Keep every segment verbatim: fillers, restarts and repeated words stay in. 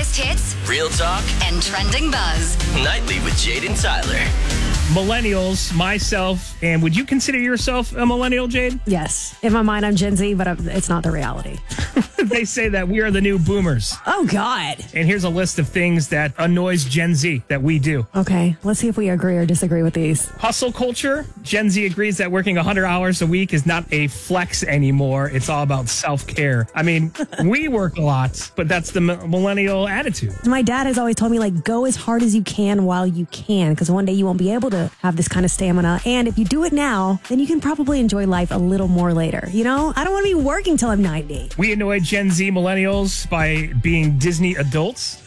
biggest hits, real talk, and trending buzz. Nightly with Jade and Tyler. Millennials, myself, and would you consider yourself a millennial, Jade? Yes. In my mind, I'm Gen Z, but I'm, it's not the reality. They say that we are the new boomers. Oh, God. And here's a list of things that annoys Gen Z that we do. Okay, let's see if we agree or disagree with these. Hustle culture. Gen Z agrees that working one hundred hours a week is not a flex anymore. It's all about self-care. I mean, we work a lot, but that's the m- millennial attitude. My dad has always told me, like, go as hard as you can while you can, because one day you won't be able to have this kind of stamina. And if you do it now, then you can probably enjoy life a little more later. You know, I don't want to be working till I'm ninety. We annoy Gen Z millennials by being Disney adults.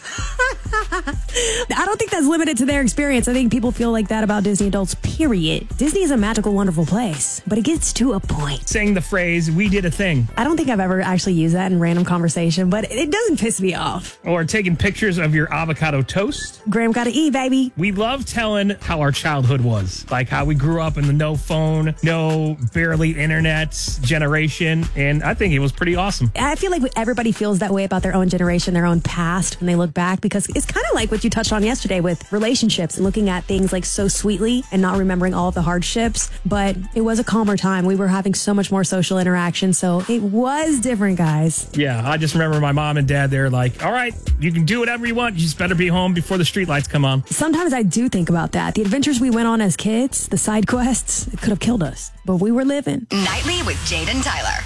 I don't think that's limited to their experience. I think people feel like that about Disney adults, period. Disney is a magical, wonderful place, but it gets to a point. Saying the phrase, we did a thing. I don't think I've ever actually used that in random conversation, but it doesn't piss me off. Or taking pictures of your avocado toast. Graham gotta eat, baby. We love telling how our childhood was, like how we grew up in the no phone, no barely internet generation, and I think it was pretty awesome. I feel like everybody feels that way about their own generation, their own past when they look back, because it's kind of like what you touched on yesterday with relationships and looking at things like so sweetly and not remembering all of the hardships. But it was a calmer time. We were having so much more social interaction, so it was different, guys. Yeah, I just remember my mom and dad, they're like, all right, you can do whatever you want. You just better be home before the streetlights come on. Sometimes I do think about that. The adventures we went on as kids, the side quests, it could have killed us, but we were living. Nightly with Jade and Tyler.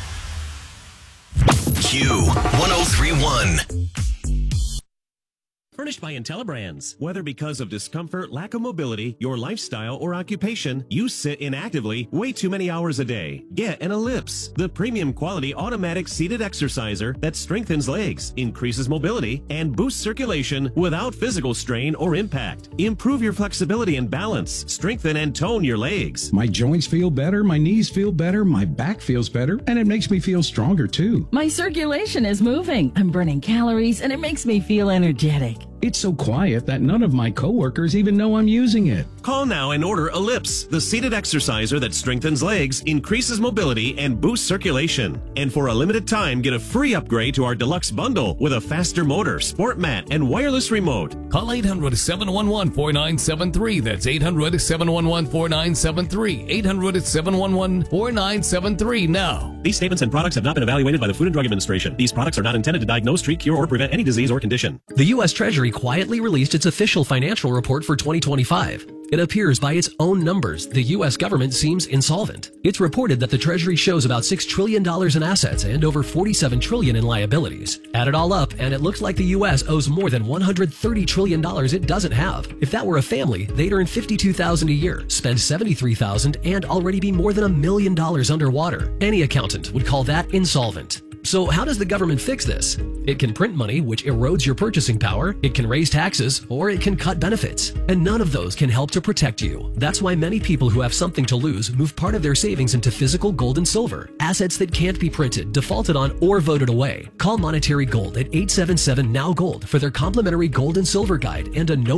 Q one oh three one. Furnished by IntelliBrands. Whether because of discomfort, lack of mobility, your lifestyle, or occupation, you sit inactively way too many hours a day. Get an Ellipse, the premium quality automatic seated exerciser that strengthens legs, increases mobility, and boosts circulation without physical strain or impact. Improve your flexibility and balance, strengthen and tone your legs. My joints feel better, my knees feel better, my back feels better, and it makes me feel stronger too. My circulation is moving. I'm burning calories, and it makes me feel energetic. It's so quiet that none of my coworkers even know I'm using it. Call now and order Ellipse, the seated exerciser that strengthens legs, increases mobility, and boosts circulation. And for a limited time, get a free upgrade to our deluxe bundle with a faster motor, sport mat, and wireless remote. Call eight hundred, seven one one, four nine seven three. That's eight hundred, seven one one, four nine seven three. eight hundred, seven one one, four nine seven three now. These statements and products have not been evaluated by the Food and Drug Administration. These products are not intended to diagnose, treat, cure, or prevent any disease or condition. The U S Treasury quietly released its official financial report for twenty twenty-five. It appears by its own numbers, the U S government seems insolvent. It's reported that the Treasury shows about six trillion dollars in assets and over forty-seven trillion dollars in liabilities. Add it all up, and it looks like the U S owes more than one hundred thirty trillion dollars it doesn't have. If that were a family, they'd earn fifty-two thousand dollars a year, spend seventy-three thousand dollars, and already be more than a million dollars underwater. Any accountant would call that insolvent. So how does the government fix this? It can print money, which erodes your purchasing power, it can raise taxes, or it can cut benefits. And none of those can help to protect you. That's why many people who have something to lose move part of their savings into physical gold and silver, assets that can't be printed, defaulted on, or voted away. Call Monetary Gold at eight seven seven, N O W, GOLD for their complimentary gold and silver guide and a no